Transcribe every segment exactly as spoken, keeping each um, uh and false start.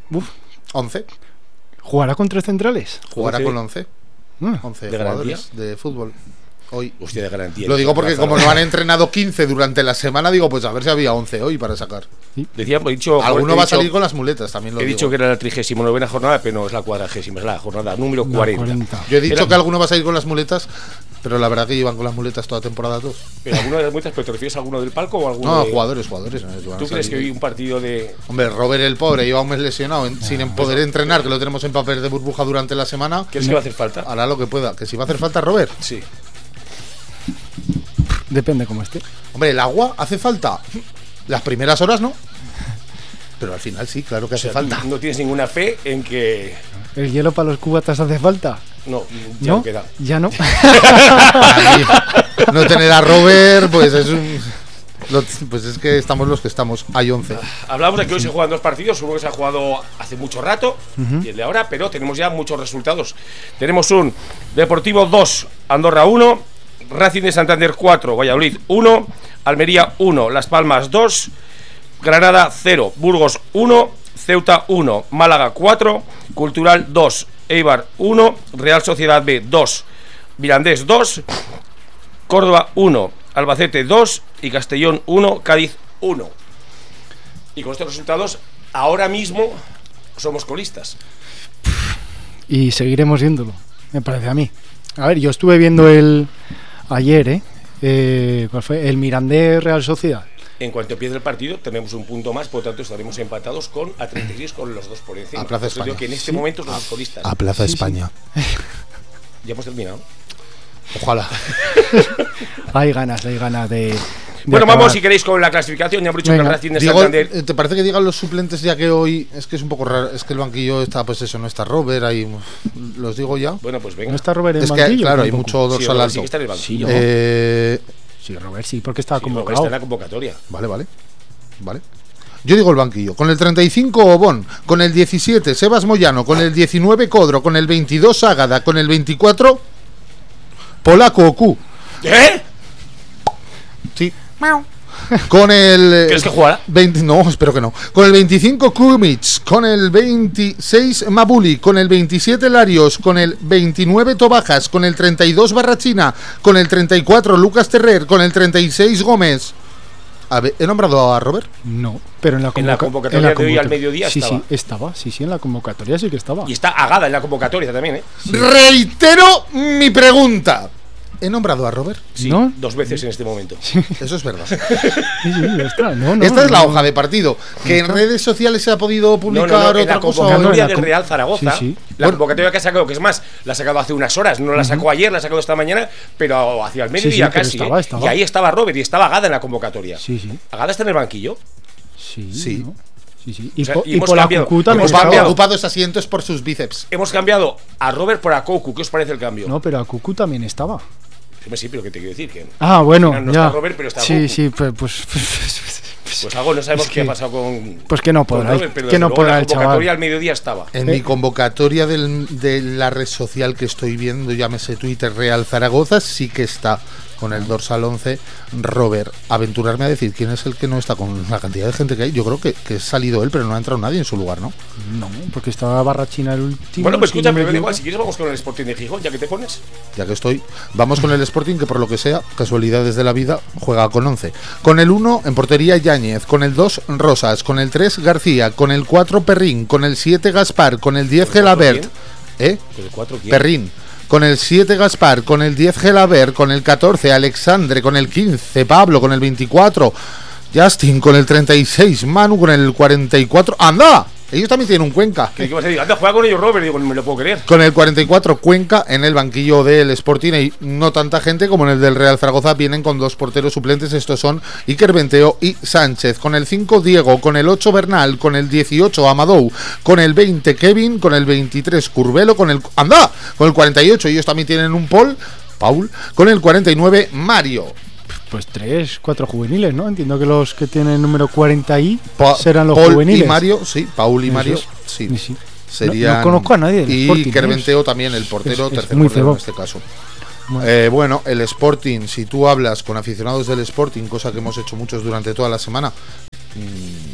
Uf. once. ¿Jugará con tres centrales? Jugará once. con once. Ah. once ¿De jugadores de fútbol. Hoy. Hostia, de garantía. Lo digo porque como no han entrenado quince durante la semana, digo, pues a ver si había once hoy para sacar. Decía, he dicho, Alguno he va a dicho- salir con las muletas, también lo He digo. dicho que era la trigésima novena jornada, pero no es la cuadragésima, es la jornada número cuarenta. cuarenta. Yo he dicho Era- que alguno va a salir con las muletas, pero la verdad que llevan con las muletas toda temporada dos. Pero alguno de las muestras, ¿pero te refieres a alguno del palco o a alguno No, de- jugadores, jugadores. no, que van a ¿Tú crees que salir. hoy un partido de... Hombre, Robert el pobre lleva un mes lesionado en- sin poder entrenar, que lo tenemos en papel de burbuja durante la semana. ¿Crees que va a hacer falta? Hará lo que pueda. Que si va a hacer falta, Robert. Sí. Depende cómo esté. Hombre, el agua hace falta. Las primeras horas no. Pero al final sí, claro que O hace sea, falta. tú no tienes ninguna fe en que... ¿El hielo para los cubatas hace falta? No, ya ¿No? no queda. Ya no. Ahí, no tener a Robert, pues es un. lo- Pues es que estamos los que estamos. Hay once. Hablamos de que hoy se juegan dos partidos, uno que se ha jugado hace mucho rato y el de ahora, pero tenemos ya muchos resultados. Tenemos un Deportivo dos, Andorra uno, Racing de Santander cuatro, Valladolid uno, Almería uno, Las Palmas dos, Granada cero, Burgos uno, Ceuta uno, Málaga cuatro, Cultural dos, Eibar uno, Real Sociedad B dos, Mirandés dos, Córdoba uno, Albacete dos y Castellón uno, Cádiz uno. Y con estos resultados, ahora mismo somos colistas. Y seguiremos viéndolo, me parece a mí. A ver, yo estuve viendo el ayer, ¿eh? eh ¿Cuál fue? El Mirandés Real Sociedad. En cuanto empiece el partido, tenemos un punto más, por lo tanto estaremos empatados con a treinta y seis con los dos por encima. A Plaza Por eso digo España. que en este Sí. momento somos colistas. A Plaza Sí, sí. España. Ya hemos terminado. Ojalá. Hay ganas, hay ganas de. de Bueno, acabar. vamos si queréis con la clasificación. Ya hemos dicho Venga. que el Racing de Digo, Santander. eh, ¿te parece que digan los suplentes ya que hoy es que es un poco raro? Es que el banquillo está, pues eso, no está Robert, ahí los digo ya. Bueno, pues venga. ¿No está Robert en Es que, banquillo? claro, hay Tampoco. mucho Sí, dorsal Robert sí alto. que está en el banquillo. Eh, Sí, Robert sí, porque estaba Sí, Robert convocado. está en la convocatoria. Vale, vale. Vale. Yo digo el banquillo. Con el treinta y cinco Obón, con el diecisiete Sebas Moyano, con el diecinueve Codro, con el veintidós Ágada, con el veinticuatro Polaco Oku. ¿Eh? Sí. Con el eh, ¿Crees que jugará? veinte, no, espero que no. Con el veinticinco Kumic, con el veintiséis Mabuli, con el veintisiete Larios, con el veintinueve Tobajas, con el treinta y dos Barrachina, con el treinta y cuatro Lucas Terrer, con el treinta y seis Gómez. A ver, ¿he nombrado a Robert? No, pero en la, En la convoca- convocatoria en la de hoy al convocatoria- mediodía sí, estaba. Sí, estaba. Sí, sí, en la convocatoria sí que estaba. Y está Agada en la convocatoria también, ¿eh? Reitero mi pregunta. ¿He nombrado a Robert? Sí, ¿No? dos veces en este momento. Eso es verdad. Sí, sí, ya está. No, no, Esta es la no. hoja de partido. Que en redes sociales se ha podido No, publicar no, no, en otra la cosa. convocatoria No, en la del con- Real Zaragoza. Sí, sí. La Bueno. convocatoria que ha sacado, que es más, la ha sacado hace unas horas, no la sacó ayer, la ha sacado esta mañana, pero hacia el mediodía sí, pero casi. estaba, ¿eh? estaba. Y ahí estaba Robert y estaba Agada en la convocatoria. Sí, sí. Agada está en el banquillo. Sí. Sí. ¿no? Sí, sí. Y, O sea, po- y y hemos por la cambiado- Cucu también hemos estaba. cambiado. Ocupados asientos por sus bíceps. Hemos cambiado a Robert por a Koku. ¿Qué os parece el cambio? No, pero a Cucu también estaba. Hombre, sí, pero ¿qué te quiero decir? Que Ah, bueno, No, no ya. está Robert, pero está Sí, Cucu. sí, pues pues, pues algo no sabemos Es qué ha que- pasado con. pues que no con podrá, Robert, pero que desde no luego podrá la el convocatoria chaval. al mediodía estaba. En Eh. mi convocatoria del- de la red social que estoy viendo, llámese Twitter Real Zaragoza, sí que está con el dorsal once Robert. Aventurarme a decir quién es el que no está con la cantidad de gente que hay. Yo creo que, que ha salido él, pero no ha entrado nadie en su lugar, ¿no? No, porque estaba Barrachina el último. Bueno, pues si escucha, no me pero da igual, equivoco. si quieres vamos con el Sporting de Gijón, ya que te pones. Ya que estoy, vamos con el Sporting, que por lo que sea, casualidades de la vida, juega con once. Con el uno en portería Yáñez, con el dos Rosas, con el tres García, con el cuatro Perrín, con el siete Gaspar, con el diez ¿Con el cuatro Gelabert. ¿Eh? Con el cuatro, ¿quién? Perrín. Con el siete Gaspar, con el diez Gelabert, con el catorce Alexandre, con el quince Pablo, con el veinticuatro Justin, con el treinta y seis Manu, con el cuarenta y cuatro ¡Anda! Ellos también tienen un Cuenca. ¿Qué, qué vas a decir? Anda, juega con ellos, Robert. Digo, no me lo puedo creer. Con el cuarenta y cuatro Cuenca en el banquillo del Sporting, y no tanta gente como en el del Real Zaragoza. Vienen con dos porteros suplentes, estos son Iker Venteo y Sánchez. Con el cinco Diego, con el ocho Bernal, con el dieciocho Amadou, con el veinte Kevin, con el veintitrés Curvelo, con el ¡anda! Con el cuarenta y ocho ellos también tienen un Paul, Paul, con el cuarenta y nueve Mario. Pues tres, cuatro juveniles, ¿no? Entiendo que los que tienen número cuarenta y Pa- serán los Paul juveniles. y Mario, sí, Paul y Eso Mario, es. sí. Sí, sí. Serían, No- no conozco a nadie del y Sporting, Iker ¿eh? Venteo también, el portero, Es- es tercer muy portero cebo. en este caso. Bueno. Eh, bueno, el Sporting, si tú hablas con aficionados del Sporting, cosa que hemos hecho muchos durante toda la semana, mmm,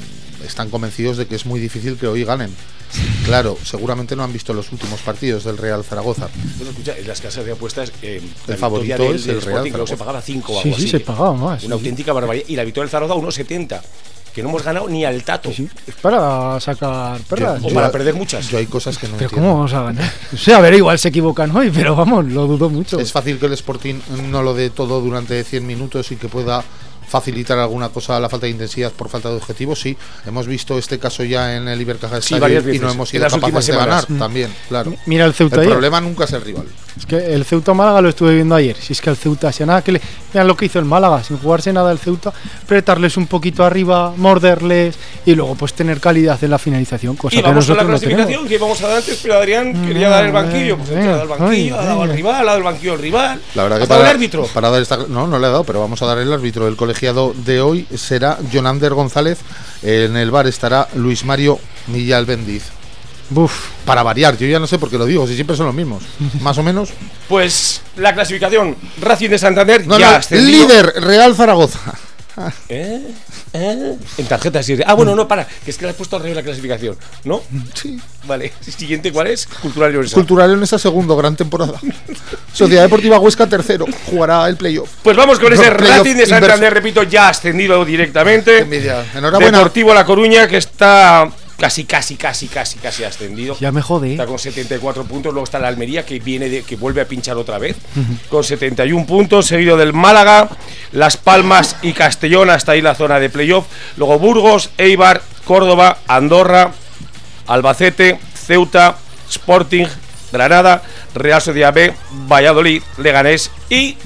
están convencidos de que es muy difícil que hoy ganen. Claro, seguramente no han visto los últimos partidos del Real Zaragoza. Bueno, escucha, en las casas de apuestas eh, el favorito del, es del el Real Sporting, Zaragoza. Se pagaba cinco o Sí, algo sí, así. se pagaba más. Una sí. auténtica barbaridad. Y la victoria del Zaragoza uno setenta. Que no hemos ganado ni al tato. Sí, sí. Es para sacar perras. O para perder muchas. Yo hay cosas que no Pero entiendo. ¿cómo vamos a ganar? O sea, a ver, igual se equivocan hoy, pero vamos, lo dudo mucho. Es fácil que el Sporting no lo dé todo durante cien minutos y que pueda facilitar alguna cosa a la falta de intensidad por falta de objetivos. Sí, hemos visto este caso ya en el Ibercaja Sí, Stadium varias y veces, no hemos en sido las capaces últimas de ganar semanas. también, claro. Mira el Ceuta El ayer. problema nunca es el rival. Es que el Ceuta Málaga lo estuve viendo ayer. Si es que el Ceuta, si a nada que le. Vean lo que hizo el Málaga, sin jugarse nada el Ceuta, apretarles un poquito arriba, morderles y luego pues tener calidad en la finalización. Cosa Y que vamos a la nosotros no tenemos. clasificación que íbamos a dar antes, pero Adrián quería Mm, dar el banquillo. Pues venga, ha dado el banquillo, ay, ha dado al venga. rival, ha dado el banquillo al rival. La verdad que ¿Has dado para, el árbitro? para dar esta, no, no le he dado, pero vamos a dar el árbitro. El colegiado de hoy será Jonander González. En el bar estará Luis Mario Millal Bendiz. Buf. Para variar, yo ya no sé por qué lo digo, si siempre son los mismos. Más o menos. Pues la clasificación, Racing de Santander No, ya no, ascendido. líder, Real Zaragoza. ¿Eh? ¿Eh? En tarjeta sí. Ah, bueno, no, para, que es que le has puesto al revés la clasificación, ¿no? Sí. Vale, siguiente, ¿cuál es? Cultural Leonesa. Cultural Leonesa segundo, gran temporada. Sociedad Deportiva Huesca tercero, jugará el playoff. Pues vamos con ese No, playoff Racing de Santander, inverso. repito, ya ascendido directamente. Qué envidia. Enhorabuena. Deportivo La Coruña, que está casi, casi, casi, casi, casi ascendido. Ya me jode. Está con setenta y cuatro puntos. Luego está la Almería, que viene de, que vuelve a pinchar otra vez, con setenta y un puntos, seguido del Málaga, Las Palmas y Castellón, hasta ahí la zona de playoff. Luego Burgos, Eibar, Córdoba, Andorra, Albacete, Ceuta, Sporting, Granada, Real Sociedad B, Valladolid, Leganés y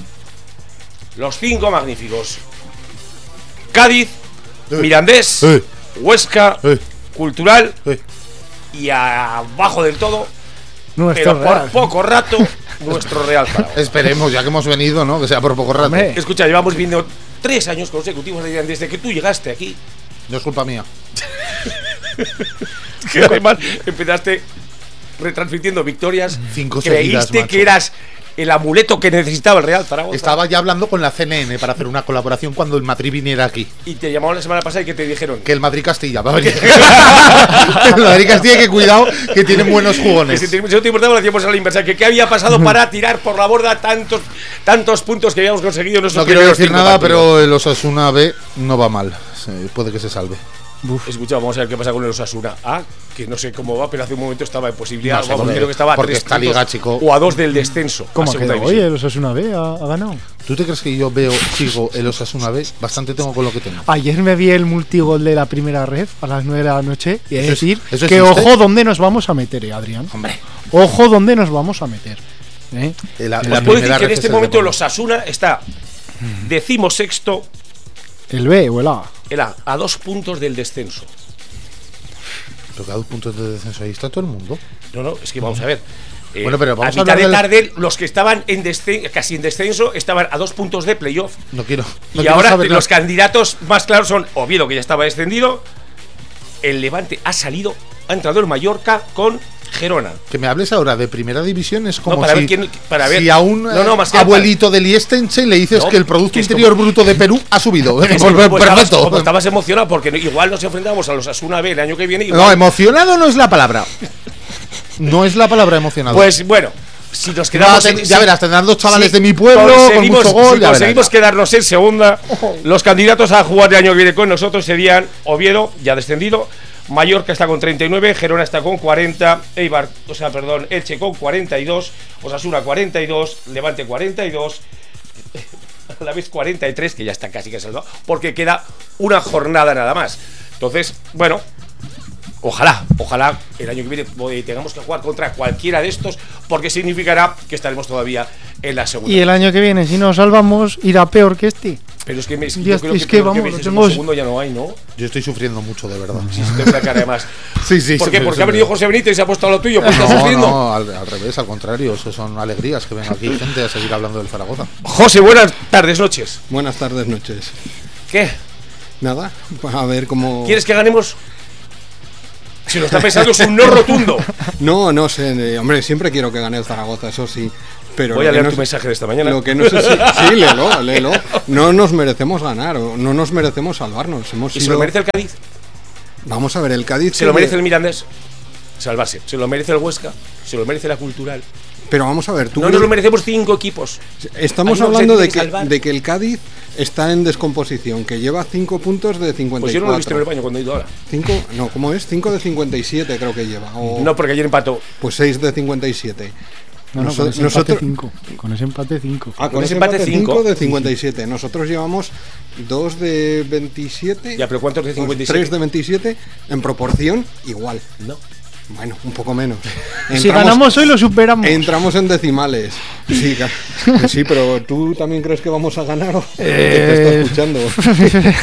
los cinco magníficos: Cádiz, Eh. Mirandés, Eh. Huesca, Eh. Cultural Eh. y abajo del todo, Nuestro pero por Real. poco rato, nuestro Real Zaragoza. Esperemos, ya que hemos venido, ¿no? Que sea por poco rato. Hombre. Escucha, llevamos viendo tres años consecutivos desde que tú llegaste aquí, No es culpa mía. que además empezaste retransmitiendo victorias. Cinco seguidas, Creíste macho. que eras el amuleto que necesitaba el Real Zaragoza. Estaba ya hablando con la C N N para hacer una colaboración cuando el Madrid viniera aquí. Y te llamaron la semana pasada y que te dijeron Que el Madrid Castilla va a venir. El Madrid Castilla, que cuidado, que tienen buenos que jugones. si te, si no te importaba lo hacíamos a la inversa. Que qué había pasado para tirar por la borda tantos tantos puntos que habíamos conseguido en nuestros No quiero primeros decir cinco nada, partidos. pero el Osasuna B no va mal. Sí, puede que se salve. Escucha, vamos a ver qué pasa con el Osasuna. Ah, que no sé cómo va, pero hace un momento estaba en posibilidad. No sé, Vamos, porque- creo que estaba a porque tres esta puntos liga, chico. o a dos del descenso. ¿Cómo a ha segunda quedado? división. Oye, el Osasuna B ha, ha ganado. ¿Tú te crees que yo veo, sigo el Osasuna B? Bastante tengo con lo que tengo. Ayer me vi el multigol de la primera red a las nueve de la noche y es Eso es- decir eso que existe. ojo dónde nos vamos a meter, eh, Adrián. Hombre, Ojo dónde nos vamos a meter. ¿eh? la, Os la puedo decir primera que en red este es el momento el demonio. Osasuna está decimosexto, El B o el A. el A, a dos puntos del descenso. Pero que a dos puntos de descenso ahí está todo el mundo. No, no, es que vamos a ver. Eh, Bueno, pero vamos a a mitad hablar de de la- tarde, los que estaban en descen- casi en descenso estaban a dos puntos de playoff. No quiero. no Y quiero ahora saber los nada. candidatos más claros son Oviedo, que ya estaba descendido. El Levante ha salido, ha entrado el Mallorca con Gerona. Que me hables ahora de primera división es como No, para si, ver quién- para ver- si a un No, no, eh, más que- abuelito de Liechtenstein le dices No, que el Producto que es Interior como- Bruto de Perú ha subido. Es que Pues, como estabas, perfecto. como estabas emocionado porque no- igual nos enfrentamos a los Asuna B el año que viene. Igual, No, emocionado no es la palabra. No es la palabra emocionado. pues bueno, si nos No, quedamos te- en- ya si- verás, tendrán dos chavales si de mi pueblo con conseguimos- mucho gol. si ya conseguimos verás. quedarnos en segunda, los candidatos a jugar el año que viene con nosotros serían Oviedo, ya descendido, Mallorca está con treinta y nueve, Gerona está con cuarenta, Eibar, o sea, perdón, Elche con cuarenta y dos, Osasuna cuarenta y dos, Levante cuarenta y dos, a la vez cuarenta y tres, que ya está casi que salvado, porque queda una jornada nada más. Entonces, bueno, ojalá, ojalá el año que viene eh, tengamos que jugar contra cualquiera de estos, porque significará que estaremos todavía en la segunda. Y el año que viene, si nos salvamos, irá peor que este. Pero es que me, yo Ya creo es que, que creo vamos, que lo ese tengo- segundo ya no hay, ¿no? Yo estoy sufriendo mucho, de verdad. Sí, se te ve la cara además. Sí, sí. ¿Por sí, qué? sí, Porque sí, ha venido sí. José Benítez y se ha puesto a lo tuyo, pues estás No, sufriendo. no, al, al revés, al contrario. Eso son alegrías que venga aquí gente a seguir hablando del Zaragoza. José, buenas tardes, noches. Buenas tardes, noches. ¿Qué? Nada, a ver cómo... ¿Quieres que ganemos? Si lo está pensando es un no rotundo. No, no sé, eh, hombre, siempre quiero que gane el Zaragoza, eso sí. Pero Voy lo a que leer no tu sé- mensaje de esta mañana. Lo que no sé si... Sí, léelo, léelo. No nos merecemos ganar, o no nos merecemos salvarnos. Hemos ¿Y se sido... lo merece el Cádiz? Vamos a ver, el Cádiz... Se lo sigue- merece el Mirandés, salvarse. Se lo merece el Huesca, se lo merece la Cultural. Pero vamos a ver, tú No crees- nos lo merecemos cinco equipos. estamos Hay uno que hablando se de tiene que que, salvar. de que el Cádiz está en descomposición, que lleva cinco puntos de cincuenta Pues y yo no lo he visto en el cuatro. baño cuando he ido ahora. Cinco, no, ¿cómo es? cinco de cincuenta y siete creo que lleva. O, No, porque ayer empató. Pues seis de cincuenta y siete. No, no, Noso- con ese nosotros- empate cinco. Con ese empate cinco. Ah, con, Con ese ese empate empate cinco. cinco de cincuenta y siete. Nosotros llevamos dos de veintisiete. Ya, pero ¿cuántos de cincuenta y siete? tres de veintisiete. En proporción, igual. No. Bueno, un poco menos. Si ganamos hoy lo superamos. Entramos en decimales. Sí, ca- que sí, pero ¿tú también crees que vamos a ganar? ¿O Eh, te está escuchando?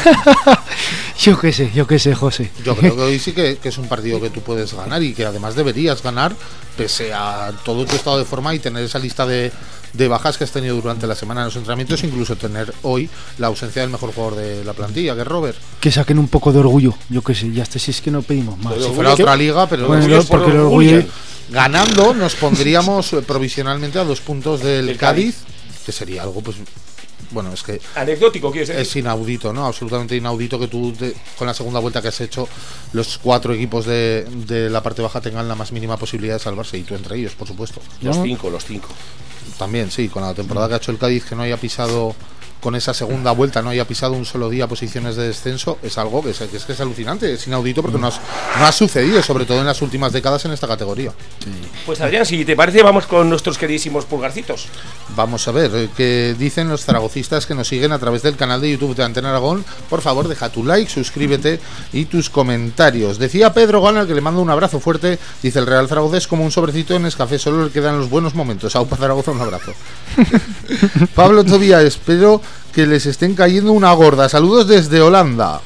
Yo qué sé, yo qué sé, José. Yo creo que hoy sí que, que es un partido que tú puedes ganar y que además deberías ganar pese a todo tu estado de forma y tener esa lista de, de bajas que has tenido durante la semana en los entrenamientos, incluso tener hoy la ausencia del mejor jugador de la plantilla, que es Robert. Que saquen un poco de orgullo. Yo qué sé, ya está, si es que no pedimos más. Pero Si fuera ¿qué? otra liga, pero Bueno, orgullo es por porque el orgullo. orgullo. ganando nos pondríamos eh, provisionalmente a dos puntos del Del Cádiz, que sería algo, pues, bueno, es que Anecdótico, ¿quieres decir? es inaudito, ¿no? Absolutamente inaudito que tú, te- con la segunda vuelta que has hecho, los cuatro equipos de, de la parte baja tengan la más mínima posibilidad de salvarse, y tú entre ellos, por supuesto. Los ¿No? cinco, los cinco. También, sí, con la temporada que ha hecho el Cádiz, que no haya pisado, con esa segunda vuelta, no haya pisado un solo día posiciones de descenso, es algo que es, que es, que es alucinante, es inaudito porque no, has- no ha sucedido, sobre todo en las últimas décadas en esta categoría. Pues Adrián, si te parece, vamos con nuestros queridísimos pulgarcitos. Vamos a ver eh, qué dicen los zaragocistas que nos siguen a través del canal de YouTube de Antena Aragón. Por favor, deja tu like, suscríbete y tus comentarios. Decía Pedro Gana, que le mando un abrazo fuerte, dice: el Real Zaragoza es como un sobrecito en Nescafé, solo le quedan los buenos momentos. Aupa Zaragoza, un abrazo. Pablo Tobía, espero que les estén cayendo una gorda. Saludos desde Holanda.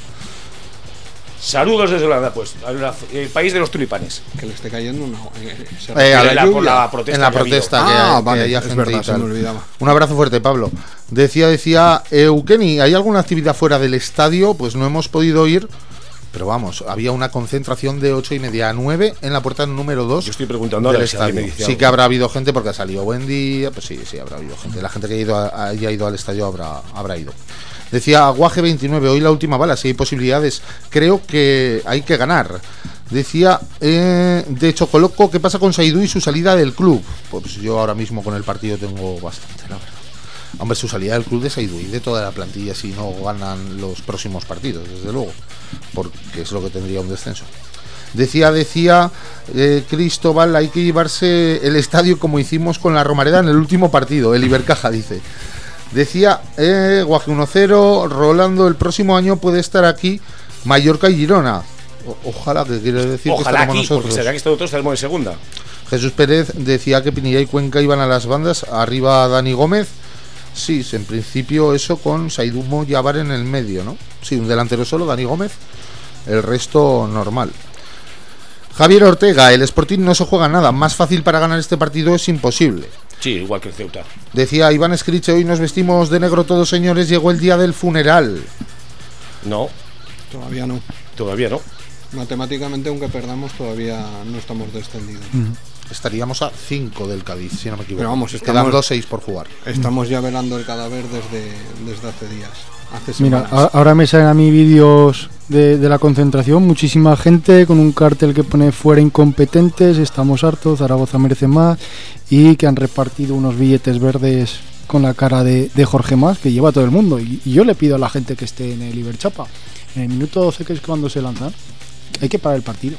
Saludos desde Holanda, pues, a la- el país de los tulipanes. Que le esté cayendo una. eh, se Eh, a refiere la a por lluvia. la protesta en la que ha habido. protesta que, Ah, hay- que vale, haya es gente verdad, y se tal. me olvidaba. Un abrazo fuerte, Pablo. Decía, decía Eukeni, ¿hay alguna actividad fuera del estadio? Pues no hemos podido ir, pero vamos, había una concentración de ocho y media a nueve en la puerta número dos. Yo estoy preguntando ahora del si alguien estadio. me dice Sí algo. que habrá habido gente porque ha salido buen día, pues sí, sí, habrá habido gente. La gente que haya ido, a- haya ido al estadio habrá, habrá ido. Decía Aguaje veintinueve, hoy la última bala, si hay posibilidades, creo que hay que ganar. Decía, eh, de hecho, coloco, ¿qué pasa con Saidú y su salida del club? Pues yo ahora mismo con el partido tengo bastante, la verdad. Hombre, su salida del club de Saidú y de toda la plantilla si no ganan los próximos partidos, desde luego, porque es lo que tendría un descenso. Decía, decía eh, Cristóbal, hay que llevarse el estadio como hicimos con la Romareda en el último partido, el Ibercaja, dice. Decía, eh, Guaje uno cero, Rolando, el próximo año puede estar aquí Mallorca y Girona. O- ojalá, que quiere decir que Ojalá estaremos aquí, porque nosotros. será que nosotros estaremos en segunda. Jesús Pérez decía que Pinilla y Cuenca iban a las bandas, arriba Dani Gómez. Sí, en principio eso con Saidumo y Abar en el medio, ¿no? Sí, un delantero solo, Dani Gómez, el resto normal. Javier Ortega, el Sporting no se juega nada, más fácil para ganar este partido es imposible. Sí, igual que el Ceuta. Decía Iván Escriche, hoy nos vestimos de negro todos, señores, llegó el día del funeral. No, Todavía no. todavía no. Matemáticamente, aunque perdamos, todavía no estamos descendidos. Estaríamos a cinco del Cádiz, si no me equivoco. Pero vamos, Quedan estamos- dos seis por jugar. Estamos ya velando el cadáver desde, desde hace días. Hace Mira, semanas. a- ahora me salen a mí vídeos de, de la concentración, muchísima gente con un cartel que pone fuera incompetentes, estamos hartos, Zaragoza merece más, y que han repartido unos billetes verdes con la cara de, de Jorge Mas, que lleva todo el mundo. Y, y yo le pido a la gente que esté en el Iberchapa, en el minuto doce, que es cuando se lanzan, hay que parar el partido.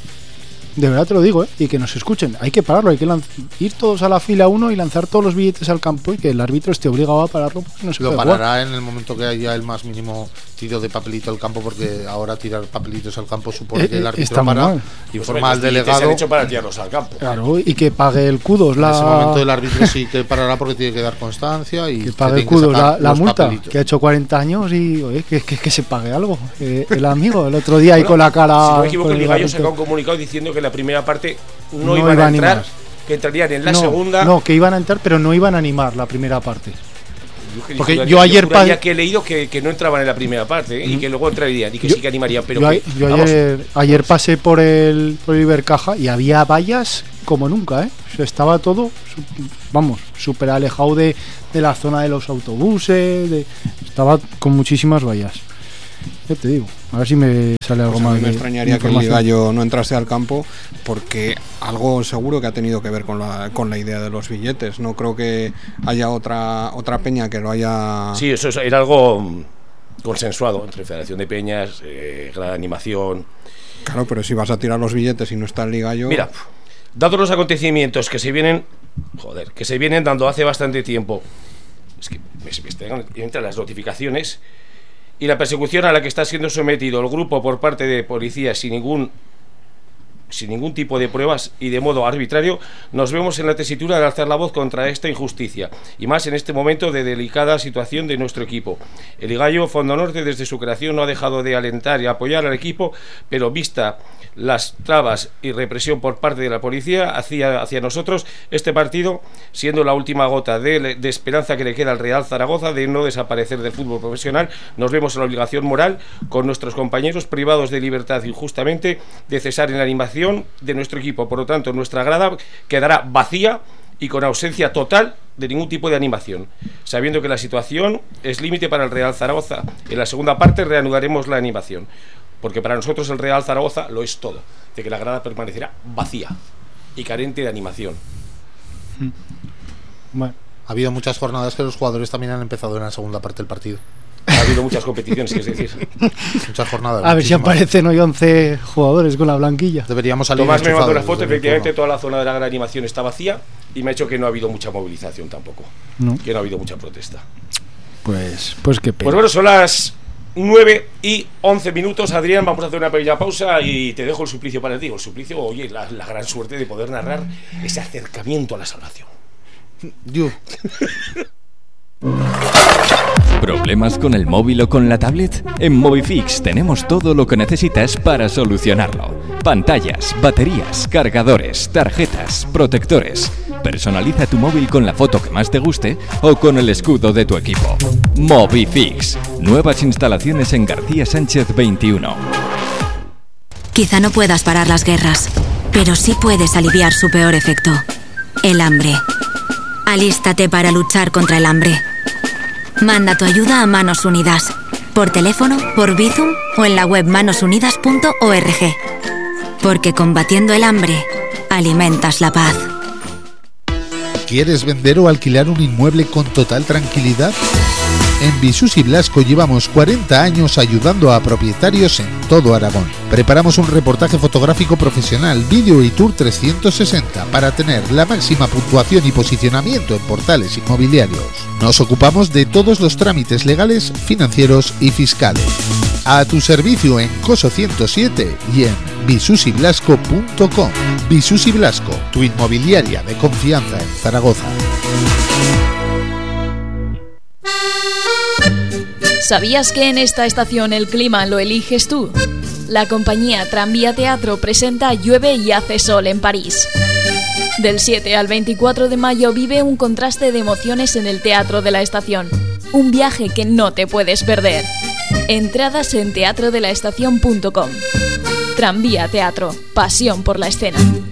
De verdad te lo digo, ¿eh? Y que nos escuchen, hay que pararlo, hay que lanz- ir todos a la fila uno y lanzar todos los billetes al campo y que el árbitro esté obligado a pararlo porque no se Lo puede jugar. parará en el momento que haya el más mínimo tiro de papelito al campo, porque ahora tirar papelitos al campo supone Eh, que el eh, árbitro está muy para, mal. informa al Pues, hombre, los billetes Se delegado. han hecho para tirarlos al campo. Claro, y que pague el kudos En ese la momento el árbitro sí que parará porque tiene que dar constancia y que se pague el tienen que kudos sacar la, la los multa, papelitos. que ha hecho cuarenta años y oye, que, que, que se pague algo. Eh, el amigo el otro día ahí Bueno, con la cara. Si no me equivoco, con el el Ligallo garrito. sacó un comunicado diciendo que la primera parte no, No iban iba a a entrar, animar. que entrarían en la no, segunda. no, que iban a entrar, pero no iban a animar la primera parte. Yo, porque juraría- yo ayer juraría pa- que he leído que, que no entraban en la primera parte, ¿eh? Y que luego entrarían y que Yo- sí que animarían, pero yo, que, a- yo vamos, ayer, ayer pasé por el, por el Ibercaja y había vallas como nunca, ¿eh? O sea, estaba todo, su- vamos, súper alejado de, de la zona de los autobuses, de- estaba con muchísimas vallas. Ya te digo, a ver si me sale algo Pues más. a mí me de extrañaría que el información. Ligallo no entrase al campo, porque algo seguro que ha tenido que ver con la, con la idea de los billetes. No creo que haya otra otra peña que lo haya... Sí, eso era algo mm, consensuado entre Federación de Peñas, eh, Gran Animación. Claro, pero si vas a tirar los billetes y no está el Ligallo... Mira, dados los acontecimientos que se vienen, joder, que se vienen dando hace bastante tiempo, es que me, me están entre las notificaciones y la persecución a la que está siendo sometido el grupo por parte de policías sin ningún sin ningún tipo de pruebas y de modo arbitrario, nos vemos en la tesitura de alzar la voz contra esta injusticia, y más en este momento de delicada situación de nuestro equipo. El Ligallo Fondo Norte desde su creación no ha dejado de alentar y apoyar al equipo, pero vista las trabas y represión por parte de la policía hacia, hacia nosotros, este partido, siendo la última gota de, de esperanza que le queda al Real Zaragoza de no desaparecer del fútbol profesional, nos vemos en la obligación moral con nuestros compañeros privados de libertad injustamente de cesar en la animación de nuestro equipo. Por lo tanto, nuestra grada quedará vacía y con ausencia total de ningún tipo de animación, sabiendo que la situación es límite para el Real Zaragoza. En la segunda parte reanudaremos la animación, porque para nosotros el Real Zaragoza lo es todo, de que la grada permanecerá vacía y carente de animación. Bueno, Ha habido muchas jornadas que los jugadores también han empezado en la segunda parte del partido. Ha habido muchas competiciones, es decir, Muchas jornadas. a ver si muchísimas. aparecen hoy once jugadores con la blanquilla. Deberíamos salir Tomás me mandó enchufados una foto, desde mi efectivamente turno. toda la zona de la gran animación está vacía y me ha hecho que no ha habido mucha movilización tampoco, No, que no ha habido mucha protesta. pues, pues qué pena. Pues bueno, son las nueve y once minutos, Adrián, vamos a hacer una pequeña pausa y te dejo el suplicio para ti. El suplicio, oye, la, la gran suerte de poder narrar ese acercamiento a la salvación. Yo. ¿Problemas con el móvil o con la tablet? En Movifix tenemos todo lo que necesitas para solucionarlo. Pantallas, baterías, cargadores, tarjetas, protectores. Personaliza tu móvil con la foto que más te guste o con el escudo de tu equipo. Movifix. Nuevas instalaciones en García Sánchez veintiuno. Quizá no puedas parar las guerras, pero sí puedes aliviar su peor efecto: el hambre. Alístate para luchar contra el hambre. Manda tu ayuda a Manos Unidas, por teléfono, por Bizum o en la web manos unidas punto org. Porque combatiendo el hambre, alimentas la paz. ¿Quieres vender o alquilar un inmueble con total tranquilidad? En Visus y Blasco llevamos cuarenta años ayudando a propietarios en todo Aragón. Preparamos un reportaje fotográfico profesional, vídeo y tour trescientos sesenta para tener la máxima puntuación y posicionamiento en portales inmobiliarios. Nos ocupamos de todos los trámites legales, financieros y fiscales. A tu servicio en Coso ciento siete y en visus y blasco punto com. Visus y Blasco, tu inmobiliaria de confianza en Zaragoza. ¿Sabías que en esta estación el clima lo eliges tú? La compañía Tranvía Teatro presenta Llueve y hace sol en París. Del siete al veinticuatro de mayo vive un contraste de emociones en el Teatro de la Estación. Un viaje que no te puedes perder. Entradas en teatro de la estación punto com. Tranvía Teatro, pasión por la escena.